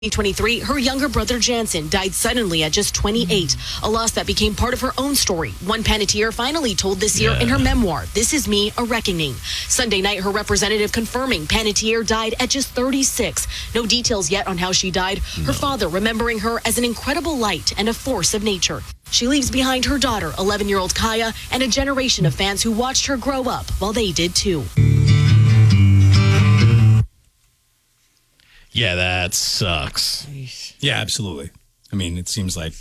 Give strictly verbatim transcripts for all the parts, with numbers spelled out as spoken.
twenty-three, her younger brother Jansen died suddenly at just twenty-eight, a loss that became part of her own story. One Panettiere finally told this year Yeah. in her memoir, This Is Me, A Reckoning. Sunday night, her representative confirming Panettiere died at just thirty-six. No details yet on how she died. Her father remembering her as an incredible light and a force of nature. She leaves behind her daughter, eleven-year-old Kaya, and a generation of fans who watched her grow up while they did too. Yeah, that sucks. Yeah, absolutely. I mean, it seems like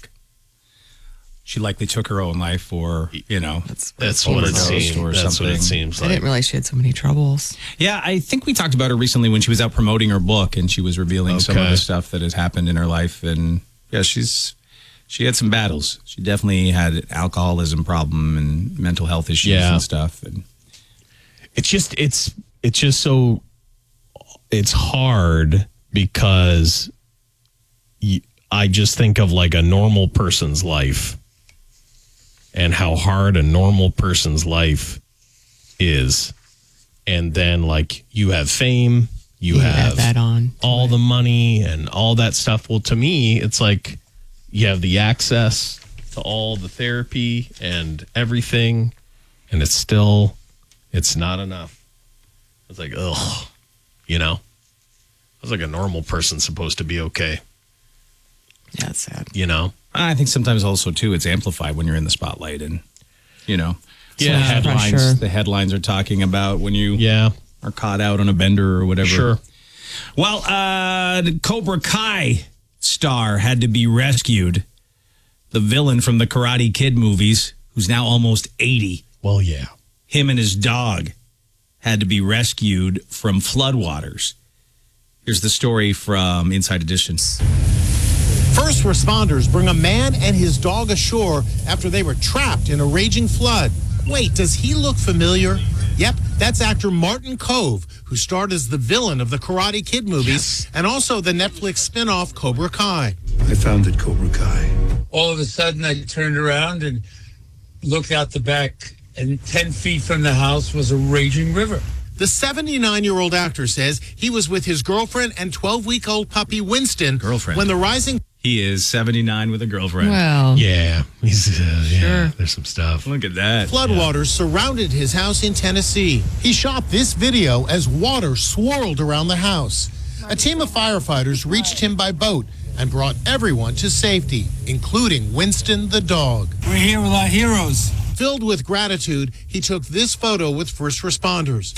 she likely took her own life, or you know, That's that's what it overdosed seems. or That's something. what it seems I like. didn't realize she had so many troubles. Yeah, I think we talked about her recently when she was out promoting her book, and she was revealing some of Okay. the stuff that has happened in her life. And yeah, she's she had some battles. She definitely had an alcoholism problem and mental health issues Yeah. and stuff. And It's just it's it's just so it's hard because y- I just think of like a normal person's life and how hard a normal person's life is, and then like you have fame, you You have add that on. all the money and all that stuff. Well, to me, it's like you have the access to all the therapy and everything, and it's still, it's not enough. It's like, ugh, you know? I was like a normal person supposed to be okay, Yeah, it's sad. you know? I think sometimes also too, it's amplified when you're in the spotlight, and you know, some Yeah, of the headlines. pressure. The headlines are talking about when you Yeah, are caught out on a bender or whatever. sure. Well, uh, the Cobra Kai star had to be rescued. The villain from the Karate Kid movies, who's now almost eighty, Well, yeah. him and his dog had to be rescued from floodwaters. Here's the story from Inside Edition. First responders bring a man and his dog ashore after they were trapped in a raging flood. Wait, does he look familiar? Yep, that's actor Martin Kove, who starred as the villain of the Karate Kid movies and also the Netflix spin-off Cobra Kai. I founded Cobra Kai. All of a sudden, I turned around and looked out the back, and ten feet from the house was a raging river. The seventy-nine-year-old actor says he was with his girlfriend and twelve-week-old puppy Winston Girlfriend. when the rising He is seventy-nine with a girlfriend. Well, Yeah. He's, uh, yeah, Sure. there's some stuff. Look at that. floodwaters surrounded his house in Tennessee. He shot this video as water swirled around the house. A team of firefighters reached him by boat and brought everyone to safety, including Winston the dog. We're here with our heroes. Filled with gratitude, he took this photo with first responders.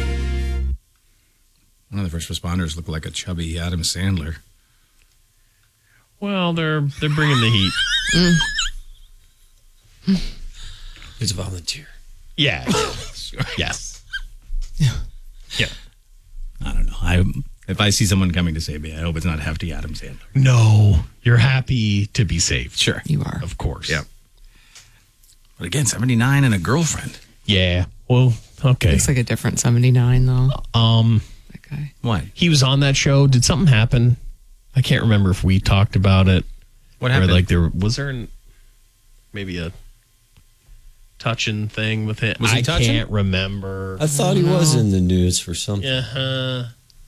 One of the first responders looked like a chubby Adam Sandler. Well, they're they're bringing the heat. He's a volunteer. Yeah. Yes. Yeah. I don't know. I if I see someone coming to save me, I hope it's not hefty Adam Sandler. No, you're happy to be saved. Sure. you are. Of course. Yep. But again, seventy-nine and a girlfriend. Yeah. Well, okay. Looks like a different seventy-nine, though. Um, That guy. What? he was on that show. Did something happen? I can't remember if we talked about it. What Or happened? like there was there an, maybe a touching thing with it. Was he I touching? can't remember. I thought he was in the news for something. Yeah. Uh,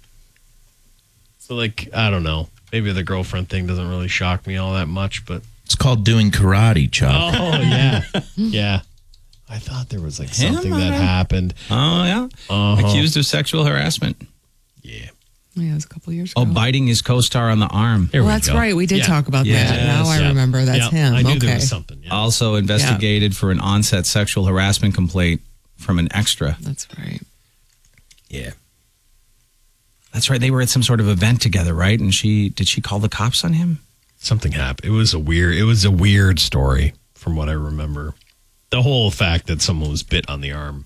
so like I don't know. Maybe the girlfriend thing doesn't really shock me all that much, but It's called doing karate, Chuck. oh yeah, yeah. I thought there was like Him, something that uh, happened. Oh, yeah. Uh-huh. Accused of sexual harassment. Yeah. Yeah, it was a couple years ago. Oh, biting his co-star on the arm. Here well, we that's go. right. We did Yeah. talk about Yes, that. Now I Yeah. remember that's Yeah, him. I knew okay. there was something. Yeah. Also investigated for an onset sexual harassment complaint from an extra. That's right. Yeah. That's right. They were at some sort of event together, right? And she did she call the cops on him? Something happened. It was a weird. It was a weird story from what I remember. The whole fact that someone was bit on the arm.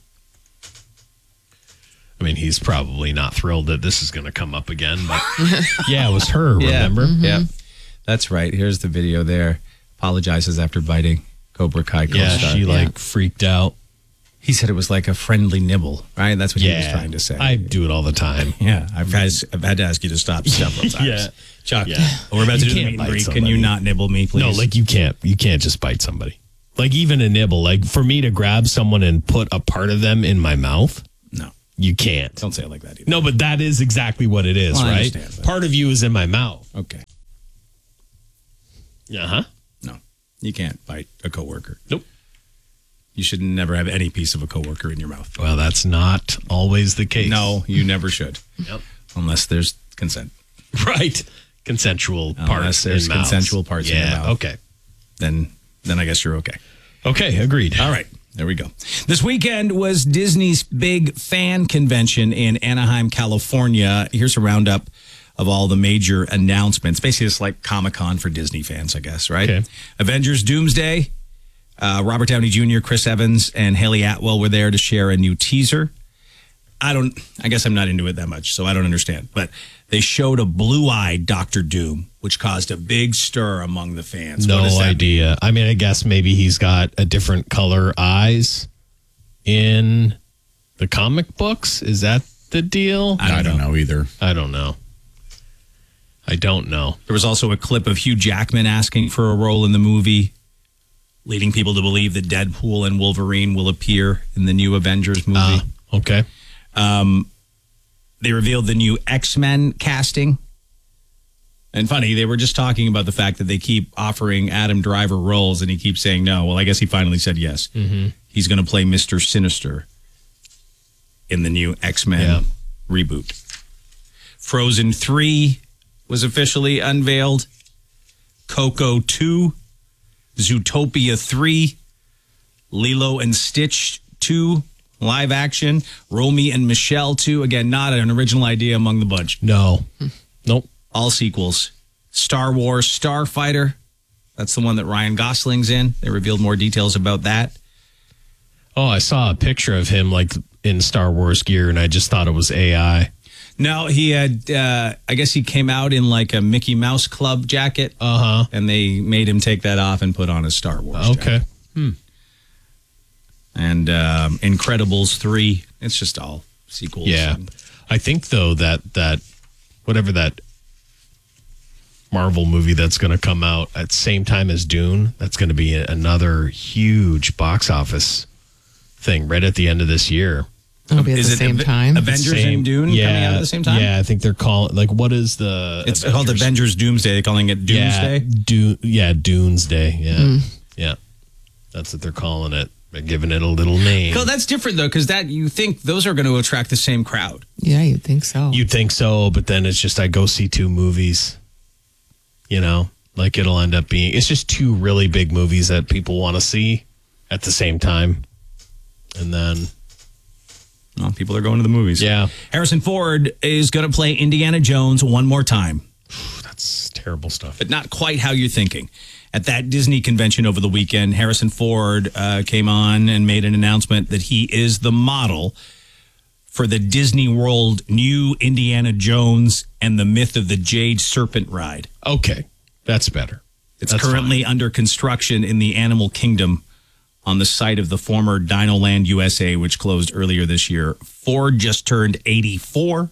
I mean, he's probably not thrilled that this is going to come up again, but yeah, it was her. Remember? Yeah. That's right. Here's the video there. Apologizes after biting Cobra Kai Yeah, co-star. she like freaked out. He said it was like a friendly nibble, right? That's what Yeah, he was trying to say. I do it all the time. yeah, I've, guys, I've had to ask you to stop several times. Yeah. Chuck, Yeah. we're about You to do the can't meet and bite greet. Can you somebody. not nibble me, please? No, like you can't. You can't just bite somebody. Like even a nibble. Like for me to grab someone and put a part of them in my mouth. No. You can't. Don't say it like that either. No, but that is exactly what it is, Well, I right? understand, but- Part of you is in my mouth. Okay. Uh-huh. No, you can't bite a coworker. Nope. You should never have any piece of a coworker in your mouth. Well, that's not always the case. No, you never should. Yep. Unless there's consent. Right. Consensual Unless parts there's in mouths. consensual parts in yeah, your mouth. Okay. Then, then I guess you're okay. Okay, agreed. All right. There we go. This weekend was Disney's big fan convention in Anaheim, California. Here's a roundup of all the major announcements. Basically, it's like Comic-Con for Disney fans, I guess, right? Okay. Avengers Doomsday. Uh, Robert Downey Junior, Chris Evans, and Haley Atwell were there to share a new teaser. I don't, I guess I'm not into it that much, so I don't understand. But they showed a blue-eyed Doctor Doom, which caused a big stir among the fans. What does No that idea. mean? I mean, I guess maybe he's got a different color eyes in the comic books. Is that the deal? I don't, know. either. I don't know. I don't know. There was also a clip of Hugh Jackman asking for a role in the movie, leading people to believe that Deadpool and Wolverine will appear in the new Avengers movie. Uh, okay. Um, they revealed the new X-Men casting. And funny, they were just talking about the fact that they keep offering Adam Driver roles and he keeps saying no. Well, I guess he finally said yes. Mm-hmm. He's going to play Mister Sinister in the new X-Men Yeah. reboot. Frozen three was officially unveiled. Coco two, Zootopia three, Lilo and Stitch two, live action, Romy and Michelle two. Again, not an original idea among the bunch. No. Nope. All sequels. Star Wars Starfighter. That's the one that Ryan Gosling's in. They revealed more details about that. Oh, I saw a picture of him like in Star Wars gear, and I just thought it was A I. No, he had, uh, I guess he came out in like a Mickey Mouse Club jacket. Uh huh. And they made him take that off and put on a Star Wars jacket. Okay. Hmm. And um, Incredibles three. It's just all sequels. Yeah. I think though that that whatever that Marvel movie that's going to come out at the same time as Dune, that's going to be another huge box office thing right at the end of this year. It'll be at Is the it same Ave- time. Avengers Same- and Dune yeah, coming out at the same time? Yeah, I think they're calling like what is the It's called Avengers Doomsday. They're calling it Doomsday. Yeah, Dune, yeah, Doomsday. Yeah, yeah, that's what they're calling it. They're giving it a little name. So that's different though, because that you think those are going to attract the same crowd. Yeah, you'd think so. You'd think so, but then it's just I go see two movies. You know, like it'll end up being it's just two really big movies that people want to see at the same time, and then Well, people are going to the movies. yeah, Harrison Ford is going to play Indiana Jones one more time, that's terrible stuff. but not quite how you're thinking. At that Disney convention over the weekend, Harrison Ford uh, came on and made an announcement that he is the model for the Disney World new Indiana Jones and the Myth of the Jade Serpent ride. Okay, that's better. It's That's currently fine. under construction in the Animal Kingdom on the site of the former Dinoland U S A, which closed earlier this year. Ford just turned eighty-four.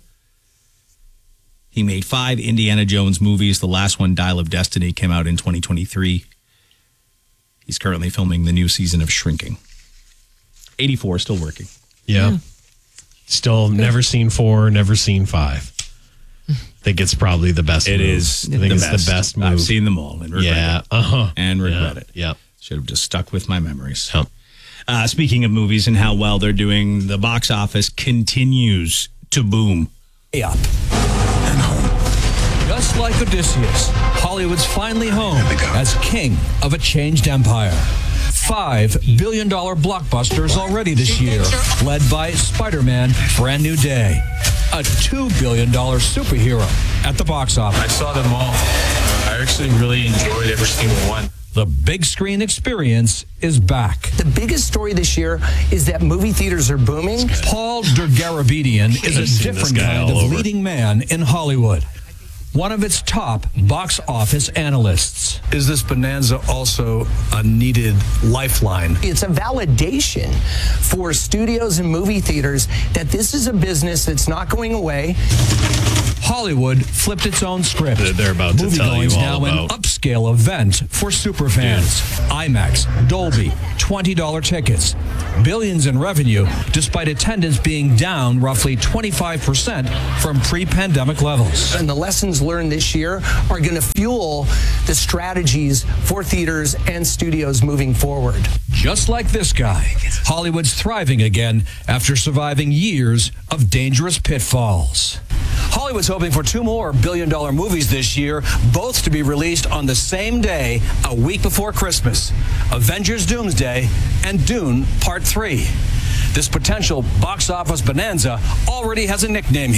He made five Indiana Jones movies. The last one, Dial of Destiny, came out in twenty twenty-three. He's currently filming the new season of Shrinking. eighty-four, still working. Yeah. Still never seen four, never seen five. I think it's probably the best It move. is I think it's the best move. I've seen them all and regret yeah. it. Uh-huh. And regret yeah. it. Yep. Should have just stuck with my memories. Yep. Uh, speaking of movies and how well they're doing, the box office continues to boom. Up and home. Just like Odysseus, Hollywood's finally home as king of a changed empire. Five billion dollar blockbusters already this year, led by Spider-Man: Brand New Day, a two billion dollar superhero at the box office. I saw them all. I actually really enjoyed every single one. The big screen experience is back. The biggest story this year is that movie theaters are booming. Paul Dergarabedian is I've a seen different this guy kind all of over. leading man in Hollywood. One of its top box office analysts. Is this bonanza also a needed lifeline? It's a validation for studios and movie theaters that this is a business that's not going away. Hollywood flipped its own script. They're about to tell you Moviegoing's all now about an upscale scale event for superfans. IMAX, Dolby, twenty dollars tickets. Billions in revenue, despite attendance being down roughly twenty-five percent from pre-pandemic levels. And the lessons learned this year are going to fuel the strategies for theaters and studios moving forward. Just like this guy, Hollywood's thriving again after surviving years of dangerous pitfalls. Hollywood's hoping for two more billion-dollar movies this year, both to be released on the same day, a week before Christmas. Avengers Doomsday and Dune Part three. This potential box office bonanza already has a nickname here.